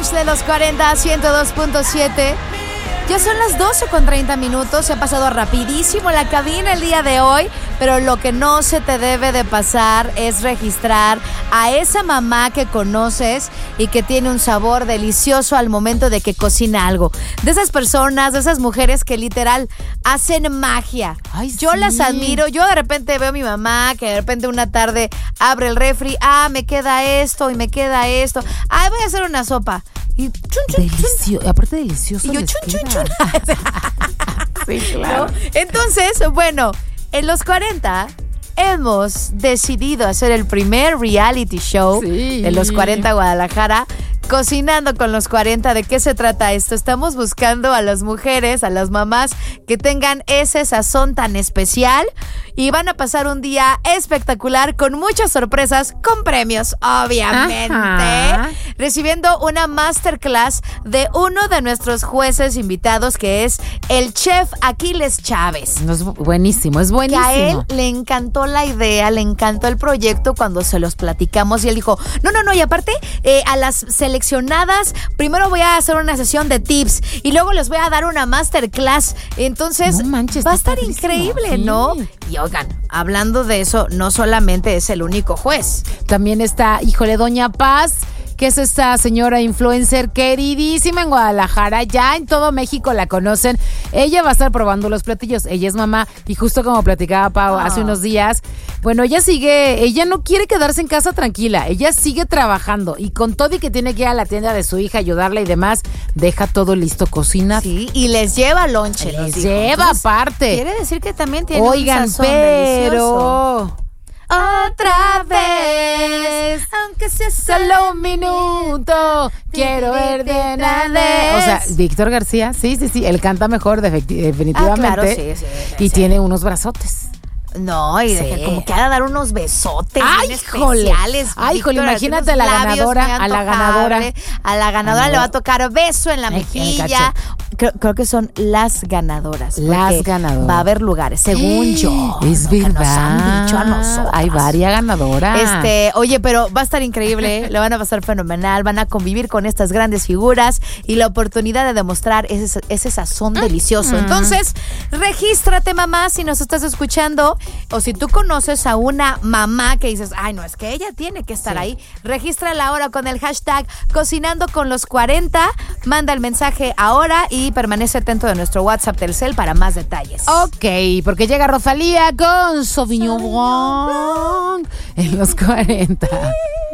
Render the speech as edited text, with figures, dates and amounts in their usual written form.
Lunch de los 40 a 102.7. Ya son las 12:30. Se ha pasado rapidísimo la cabina el día de hoy, pero lo que no se te debe de pasar es registrar a esa mamá que conoces y que tiene un sabor delicioso al momento de que cocina algo. De esas personas, de esas mujeres que literal hacen magia. Ay, yo sí. las admiro. Yo de repente veo a mi mamá que de repente una tarde abre el refri. Me queda esto y me queda esto. Voy a hacer una sopa. Y aparte delicioso. Y yo les chun, chun, queda. chun. Sí, claro. ¿No? Entonces, bueno, en los 40 hemos decidido hacer el primer reality show de los 40 Guadalajara, Cocinando con los 40. ¿De qué se trata esto? Estamos buscando a las mujeres, a las mamás que tengan ese sazón tan especial y van a pasar un día espectacular con muchas sorpresas, con premios, obviamente. Ajá. Recibiendo una masterclass de uno de nuestros jueces invitados, que es el chef Aquiles Chávez. No, es buenísimo, es buenísimo. Que a él le encantó la idea, le encantó el proyecto cuando se los platicamos y él dijo, no, y aparte a las seleccionadas, primero voy a hacer una sesión de tips y luego les voy a dar una masterclass. Entonces, no manches, va a estar padrísimo. increíble, Sí. ¿no? Y oigan, hablando de eso, no solamente es el único juez. También está, Doña Paz, que es esta señora influencer queridísima en Guadalajara. Ya en todo México la conocen. Ella va a estar probando los platillos. Ella es mamá y justo como platicaba Pau hace unos días, bueno, ella no quiere quedarse en casa tranquila. Ella sigue trabajando y con todo y que tiene que ir a la tienda de su hija, ayudarla y demás, deja todo listo, cocina. Sí, y les lleva lonche. Les lleva aparte. Quiere decir que también tiene Oigan, un sazón delicioso. pero Otra vez, aunque sea solo un minuto, quiero ver de nada. O sea, Víctor García, sí, él canta mejor definitivamente. Claro, sí. Y tiene unos brazotes. No, y Sí. como que ha de dar unos besotes Ay, bien híjole. especiales. Ay, híjole, Víctor, imagínate unos a la labios ganadora, muy a la ganadora. antojables. A la ganadora le va a tocar beso en la En el mejilla. Creo que son las ganadoras. Las porque ganadoras. Va a haber lugares, según yo. Es que verdad. nos han dicho a nosotros. Hay varias ganadoras. Oye, pero va a estar increíble, lo van a pasar fenomenal, van a convivir con estas grandes figuras y la oportunidad de demostrar ese sazón delicioso. Entonces, regístrate, mamá, si nos estás escuchando, o si tú conoces a una mamá que dices, ay, no, es que ella tiene que estar ahí, regístrala ahora con el hashtag Cocinando con los 40, manda el mensaje ahora y permanece atento de nuestro WhatsApp Telcel para más detalles. Ok, porque llega Rosalía con Sauvignon Blanc en los 40.